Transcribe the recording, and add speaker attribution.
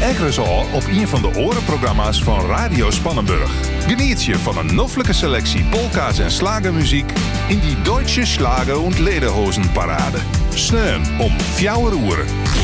Speaker 1: Ekkersal op een van de orenprogramma's van Radio Spannenburg. Geniet je van een noffelijke selectie polka's en slagermuziek in die Deutsche Schlager- und Lederhosenparade. Sneun om 4 uur.